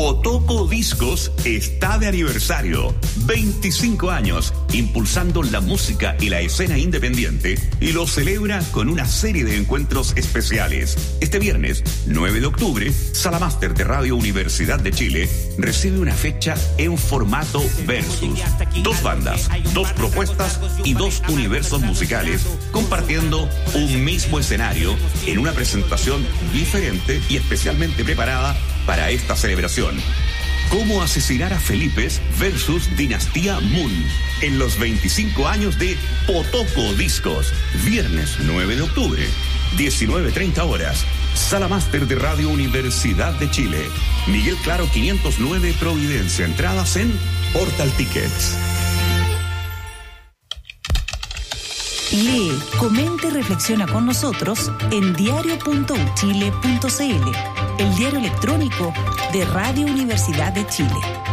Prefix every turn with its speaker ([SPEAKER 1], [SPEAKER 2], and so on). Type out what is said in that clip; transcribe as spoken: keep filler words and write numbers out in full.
[SPEAKER 1] Potoco Discos está de aniversario. veinticinco años impulsando la música y la escena independiente, y lo celebra con una serie de encuentros especiales. Este viernes, nueve de octubre, Sala Máster de Radio Universidad de Chile recibe una fecha en formato versus. Dos bandas, dos propuestas y dos universos musicales compartiendo un mismo escenario en una presentación diferente y especialmente preparada para esta celebración. Cómo asesinar a Felipes versus Dinastía Moon en los veinticinco años de Potoco Discos. Viernes nueve de octubre, diecinueve treinta horas. Sala Máster de Radio Universidad de Chile. Miguel Claro quinientos nueve Providencia. Entradas en Portal Tickets.
[SPEAKER 2] Lee, comenta y reflexiona con nosotros en diario punto u chile punto c l, el diario electrónico de Radio Universidad de Chile.